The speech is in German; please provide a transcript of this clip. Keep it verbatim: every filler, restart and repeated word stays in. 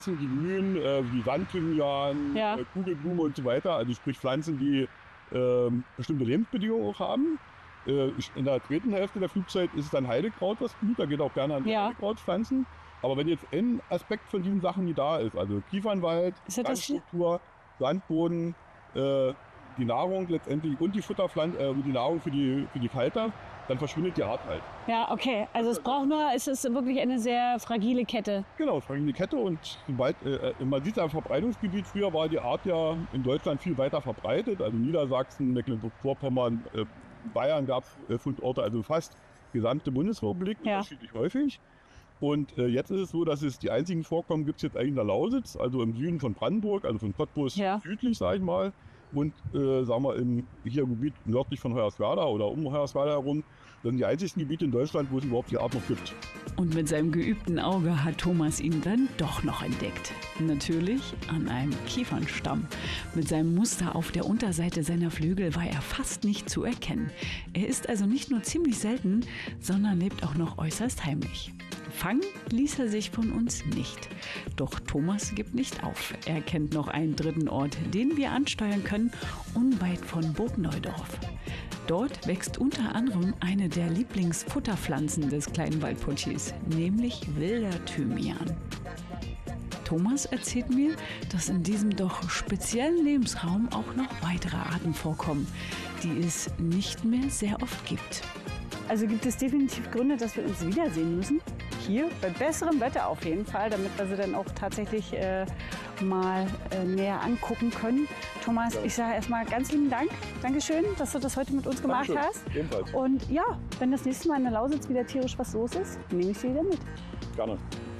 Die blühen, äh, wie Sandthymian, Ja. äh, Kugelblume und so weiter. Also sprich Pflanzen, die äh, bestimmte Lebensbedingungen auch haben. Äh, in der zweiten Hälfte der Flugzeit ist es dann Heidekraut, was blüht. Da geht auch gerne an die Ja. Heidekrautpflanzen. Aber wenn jetzt ein Aspekt von diesen Sachen nie da ist, also Kiefernwald, Ist das das hier? Landstruktur, Sandboden, äh, die Nahrung letztendlich und die Futterpflanzen, äh, die Nahrung für die, für die Falter, dann verschwindet die Art halt. Ja, okay. Also es braucht nur, es ist wirklich eine sehr fragile Kette. Genau, es die Kette und sobald, äh, man sieht ja im Verbreitungsgebiet, früher war die Art ja in Deutschland viel weiter verbreitet, also Niedersachsen, Mecklenburg-Vorpommern, äh, Bayern gab es äh, Fundorte, also fast gesamte Bundesrepublik, Ja. unterschiedlich häufig. Und äh, jetzt ist es so, dass es die einzigen Vorkommen gibt es jetzt eigentlich in der Lausitz, also im Süden von Brandenburg, also von Cottbus Ja. südlich, sage ich mal. Und äh, sagen wir im hier im Gebiet nördlich von Hoyerswerda oder um Hoyerswerda herum, das sind die einzigen Gebiete in Deutschland, wo es überhaupt die Art noch gibt. Und mit seinem geübten Auge hat Thomas ihn dann doch noch entdeckt. Natürlich an einem Kiefernstamm. Mit seinem Muster auf der Unterseite seiner Flügel war er fast nicht zu erkennen. Er ist also nicht nur ziemlich selten, sondern lebt auch noch äußerst heimlich. Fangen ließ er sich von uns nicht. Doch Thomas gibt nicht auf. Er kennt noch einen dritten Ort, den wir ansteuern können, unweit von Burg Neudorf. Dort wächst unter anderem eine der Lieblingsfutterpflanzen des kleinen Waldputschis, nämlich wilder Thymian. Thomas erzählt mir, dass in diesem doch speziellen Lebensraum auch noch weitere Arten vorkommen, die es nicht mehr sehr oft gibt. Also gibt es definitiv Gründe, dass wir uns wiedersehen müssen. Hier, bei besserem Wetter auf jeden Fall, damit wir sie dann auch tatsächlich äh, mal äh, näher angucken können. Thomas, Ja. ich sage erstmal ganz lieben Dank. Dankeschön, dass du das heute mit uns gemacht Dankeschön. hast. Ebenfalls. Und ja, wenn das nächste Mal in der Lausitz wieder tierisch was los ist, nehme ich sie wieder mit. Gerne.